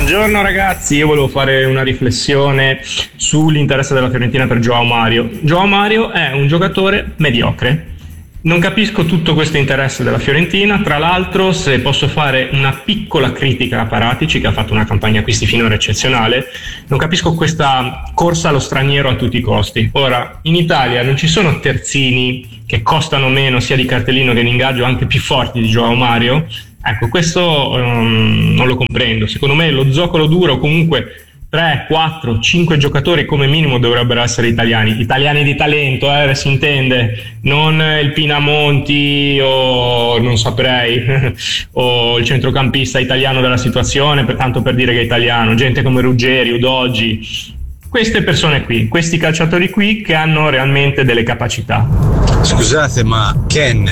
Buongiorno ragazzi, io volevo fare una riflessione sull'interesse della Fiorentina per João Mario. João Mario è un giocatore mediocre. Non capisco tutto questo interesse della Fiorentina. Tra l'altro, se posso fare una piccola critica a Paratici, che ha fatto una campagna acquisti finora eccezionale, non capisco questa corsa allo straniero a tutti i costi. Ora, in Italia non ci sono terzini che costano meno sia di cartellino che di ingaggio, anche più forti di João Mario. Ecco, questo non lo comprendo. Secondo me lo zoccolo duro, comunque 3, 4, 5 giocatori come minimo dovrebbero essere italiani di talento, si intende, non il Pinamonti o non saprei o il centrocampista italiano della situazione, tanto per dire che è italiano, gente come Ruggeri, Udogi, queste persone qui, questi calciatori qui che hanno realmente delle capacità. Scusate, ma Ken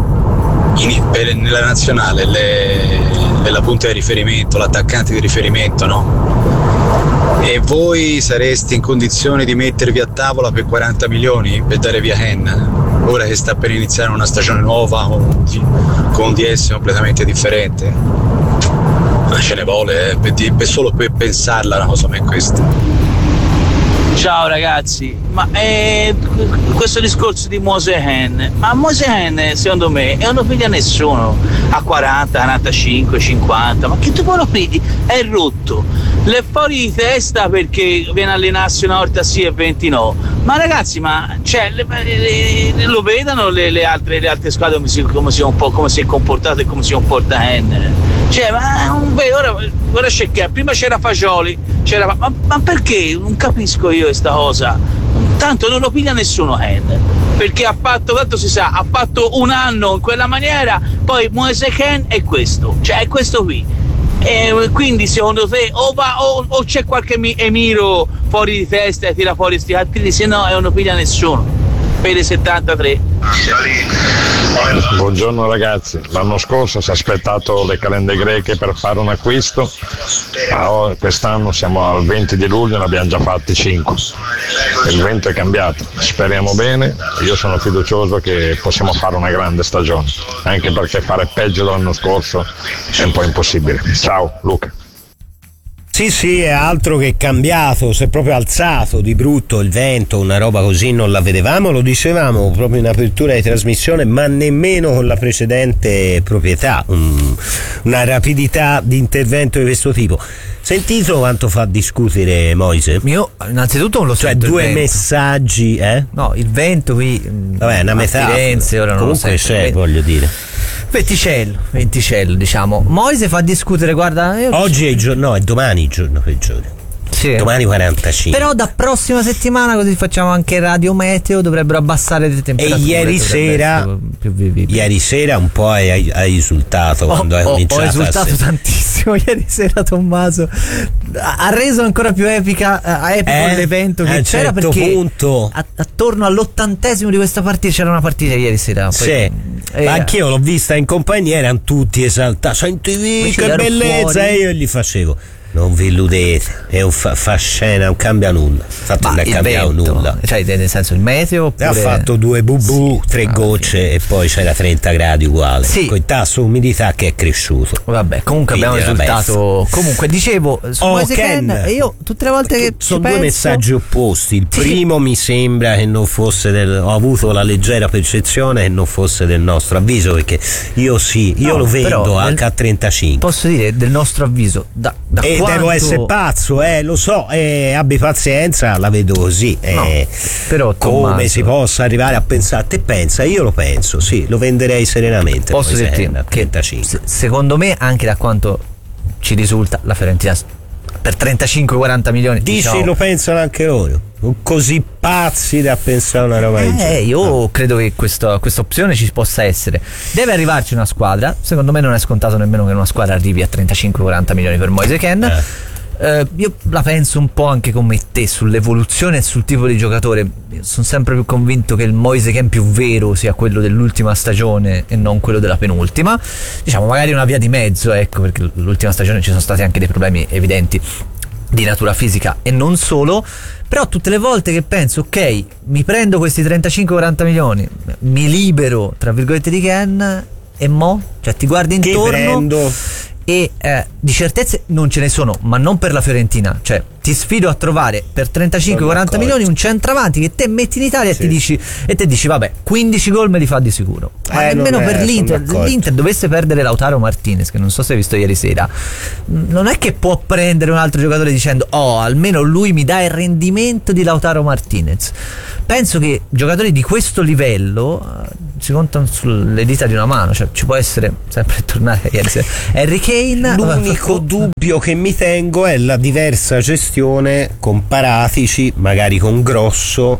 nella nazionale è la punta di riferimento, l'attaccante di riferimento, no? E voi sareste in condizione di mettervi a tavola per 40 milioni per dare via Ken, ora che sta per iniziare una stagione nuova con un DS completamente differente? Ma ce ne vuole, solo per pensarla una cosa come questa. Ciao ragazzi, ma questo discorso di Moise Kean, ma Moise Kean secondo me non lo piglia nessuno a 40, 45, 50, ma che tu poi lo pigli? È rotto, è fuori di testa perché viene a allenarsi una volta sì e 20 no, ma ragazzi, ma cioè, lo vedano le altre squadre come si è comportato e come si comporta Kean, cioè ma ora c'è che prima c'era Fagioli, ma perché? Non capisco io questa cosa. Tanto non lo piglia nessuno Kean, perché tanto si sa, ha fatto un anno in quella maniera, poi Moise Kean è questo, cioè è questo qui. E quindi secondo te o c'è qualche emiro fuori di testa e tira fuori sti cartelli, se no non lo piglia nessuno. Pele 73. Buongiorno ragazzi, l'anno scorso si è aspettato le calende greche per fare un acquisto, quest'anno siamo al 20 di luglio e ne abbiamo già fatti 5, il vento è cambiato, speriamo bene, io sono fiducioso che possiamo fare una grande stagione, anche perché fare peggio dell'anno scorso è un po' impossibile. Ciao Luca. Sì, è altro che cambiato, si è proprio alzato di brutto il vento, una roba così non la vedevamo, lo dicevamo proprio in apertura di trasmissione, ma nemmeno con la precedente proprietà, una rapidità di intervento di questo tipo. Sentito quanto fa discutere Moise? Io innanzitutto non lo so. Cioè due messaggi, No, il vento qui. Vabbè, è una metafora. Firenze, ora non comunque lo so. C'è, voglio dire. Venticello, diciamo. Moise fa discutere, guarda. Oggi è il giorno, no, è domani il giorno peggiore. Sì. Domani 45. Però da prossima settimana, così facciamo anche radio meteo, dovrebbero abbassare le temperature. E ieri sera un po' hai risultato quando hai cominciato. Ho risultato tantissimo ieri sera. Tommaso ha reso ancora più epico l'evento che c'era, certo, perché punto. attorno all'80° di questa partita c'era una partita ieri sera. Sì. Ma anch'io l'ho vista in compagnia, erano tutti esaltati. Senti, che bellezza! E io gli facevo: non vi illudete, è fa scena, non cambia nulla. Infatti non è cambiato nulla. Cioè, nel senso, il meteo oppure... ha fatto 2 bubù, 3 gocce e poi c'era 30 gradi uguale. Sì. Con il tasso umidità che è cresciuto. Vabbè, comunque quindi abbiamo risultato. Comunque, dicevo, su Moise Kean, e io tutte le volte che sono due messaggi opposti. Il primo mi sembra che non fosse ho avuto la leggera percezione che non fosse del nostro avviso, perché io lo vendo anche a 35. Posso dire del nostro avviso da devo essere pazzo, lo so, abbi pazienza, la vedo così. Però come Tommaso, si possa arrivare a pensare? Te pensa? Io lo penso, sì, lo venderei serenamente. Posso dirti che secondo me, anche da quanto ci risulta, la Fiorentina per 35-40 milioni dici, lo pensano anche loro, così pazzi da pensare una roba del genere. Io credo che questa opzione ci possa essere. Deve arrivarci una squadra, secondo me non è scontato nemmeno che una squadra arrivi a 35-40 milioni per Moise Kean. Io la penso un po' anche come te sull'evoluzione e sul tipo di giocatore. Sono sempre più convinto che il Moise Kean più vero sia quello dell'ultima stagione e non quello della penultima. Diciamo, magari una via di mezzo, ecco, perché l'ultima stagione ci sono stati anche dei problemi evidenti di natura fisica e non solo. Però tutte le volte che penso, ok, mi prendo questi 35-40 milioni, mi libero tra virgolette di Kean, e mo? Cioè ti guardi intorno e di certezze non ce ne sono, ma non per la Fiorentina. Cioè, ti sfido a trovare per 35-40 milioni un centravanti che te metti in Italia e te dici vabbè, 15 gol me li fa di sicuro. Ma nemmeno per l'Inter. L'Inter dovesse perdere Lautaro Martinez, che non so se hai visto ieri sera, non è che può prendere un altro giocatore dicendo almeno lui mi dà il rendimento di Lautaro Martinez. Penso che giocatori di questo livello si contano sulle dita di una mano. Cioè, ci può essere, sempre tornare ieri sera, Harry Kane. L'unico dubbio che mi tengo è la diversa gestione con Paratici, magari con Grosso,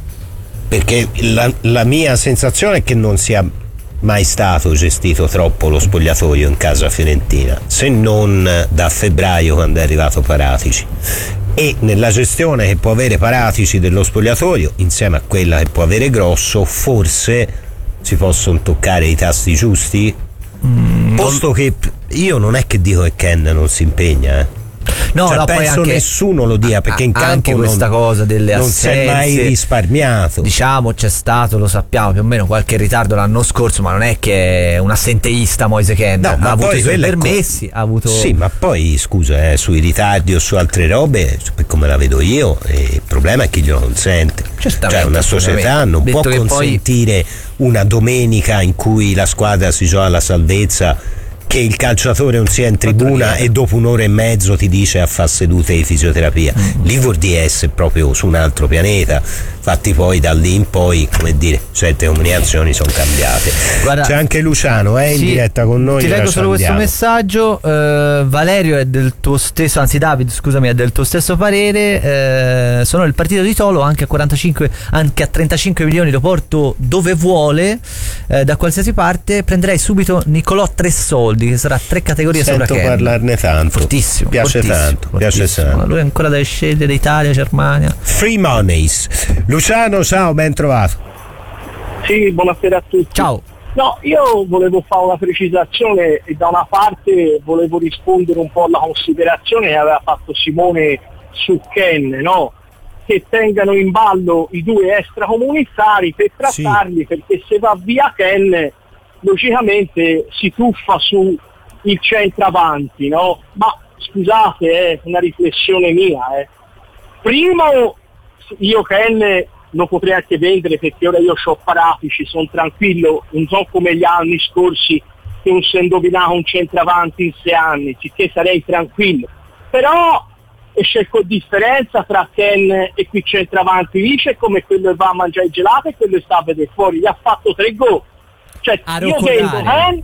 perché la mia sensazione è che non sia mai stato gestito troppo lo spogliatoio in casa fiorentina, se non da febbraio, quando è arrivato Paratici. E nella gestione che può avere Paratici dello spogliatoio, insieme a quella che può avere Grosso, forse si possono toccare i tasti giusti, posto che io non è che dico che Ken non si impegna, No, cioè, no, penso poi anche, nessuno lo dia, perché in campo anche questa cosa delle non assenze, si è mai risparmiato. Diciamo, c'è stato, lo sappiamo, più o meno qualche ritardo l'anno scorso, ma non è che è un assenteista Moise Kean. No, ha avuto i suoi permessi, ha avuto... Sì, ma poi scusa, sui ritardi o su altre robe, come la vedo io, il problema è chi glielo consente. Cioè, una società non può consentire una domenica in cui la squadra si gioca la salvezza, che il calciatore non sia in tribuna e dopo un'ora e mezzo ti dice a fare sedute di fisioterapia. Lì vuol dire essere proprio su un altro pianeta. Infatti poi da lì in poi, come dire, certe comunicazioni sono cambiate. Guarda, c'è anche Luciano in diretta con noi. Ti leggo solo questo messaggio. Valerio è del tuo stesso, anzi David, scusami, è del tuo stesso parere. Sono il partito di Tolo, anche a 35 milioni lo porto dove vuole, da qualsiasi parte. Prenderei subito Nicolò Tressoldi, che sarà 3 categorie sopra Ken. Sento parlarne tanto. Fortissimo. Piace tanto. Lui ancora deve scegliere Italia, Germania. Free Monies. Luciano, ciao, ben trovato. Sì, buonasera a tutti. Ciao. No, io volevo fare una precisazione e da una parte volevo rispondere un po' alla considerazione che aveva fatto Simone su Ken, no? Che tengano in ballo i 2 extracomunitari per trattarli, perché se va via Ken logicamente si tuffa su il centravanti, no? Ma scusate, è una riflessione mia. Primo, io Ken lo potrei anche vendere, perché ora io ho Paratici, sono tranquillo, non so come gli anni scorsi che non si è indovinato un centravanti in 6 anni, sicché sarei tranquillo. Però c'è differenza tra Ken e qui centravanti vice, come quello che va a mangiare i gelati e quello che sta a vedere fuori, gli ha fatto 3 gol. Cioè io vendo Ken,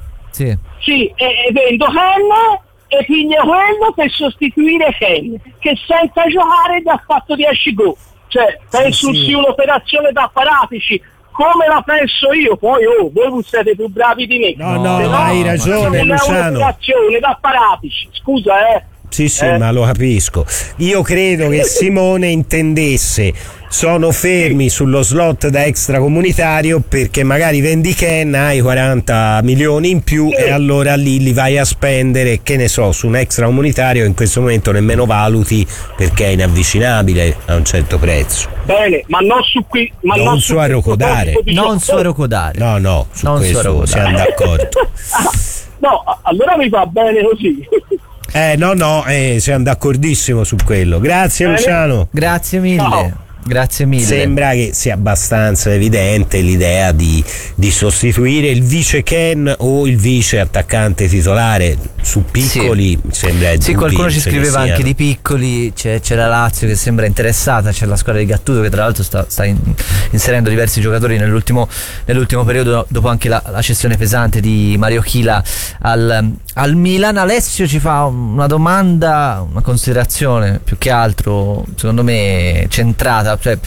e vendo Ken e piglio quello per sostituire Ken, che senza giocare gli ha fatto 10 gol. Cioè penso sia un'operazione da Paratici, come la penso io. Poi voi siete più bravi di me. No, hai ragione, Luciano. È un'operazione da Paratici, scusa. Sì, ma lo capisco. Io credo che Simone intendesse: sono fermi sullo slot da extracomunitario perché magari vendi Ken, hai 40 milioni in più e allora lì li vai a spendere, che ne so, su un extracomunitario in questo momento nemmeno valuti perché è inavvicinabile a un certo prezzo. Bene, ma non su qui, ma non su Arrocodare. Non su Arrocodare. No, su non questo siamo d'accordo. No, allora mi va bene così. No, siamo d'accordissimo su quello. Grazie Luciano. Grazie mille. Ciao. Grazie mille. Sembra che sia abbastanza evidente l'idea di sostituire il vice Ken o il vice attaccante titolare su Piccoli. Sembra qualcuno ci scriveva anche di Piccoli. C'è la Lazio che sembra interessata, c'è la squadra di Gattuso che tra l'altro sta inserendo diversi giocatori nell'ultimo periodo, dopo anche la cessione pesante di Mario Chila al Milan. Alessio ci fa una domanda, una considerazione più che altro secondo me centrata,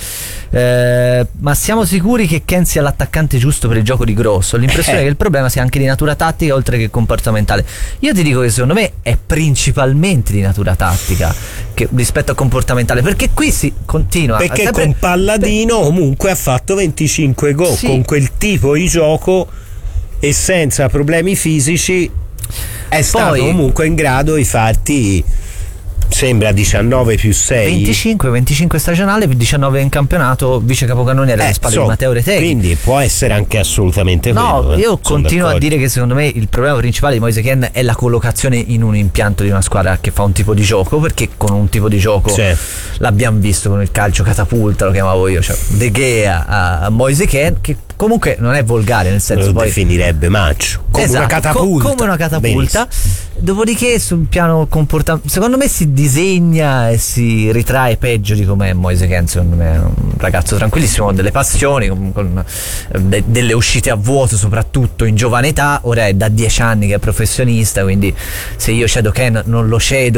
ma siamo sicuri che Ken sia l'attaccante giusto per il gioco di Grosso? Ho l'impressione che il problema sia anche di natura tattica oltre che comportamentale. Io ti dico che secondo me è principalmente di natura tattica che rispetto a comportamentale, perché qui si continua perché con Palladino comunque ha fatto 25 gol con quel tipo di gioco e senza problemi fisici è stato comunque in grado di farti sembra 19 più 6. 25 stagionale, 19 in campionato, vice capocannoniere alle spalle di Matteo Retegui. Quindi può essere anche assolutamente no, quello. Io continuo a dire che secondo me il problema principale di Moise Kean è la collocazione in un impianto di una squadra che fa un tipo di gioco, perché con un tipo di gioco l'abbiamo visto con il calcio catapulta, lo chiamavo io, cioè De Gea a Moise Kean, che comunque non è volgare, nel senso lo poi definirebbe macio, come una catapulta. Come una catapulta. Benissimo. Dopodiché sul piano comportamento, secondo me si disegna e si ritrae peggio di com'è Moise Kean. Secondo me è un ragazzo tranquillissimo, con delle passioni, con delle uscite a vuoto, soprattutto in giovane età. Ora è da 10 anni che è professionista, quindi se io cedo Kean non lo cedo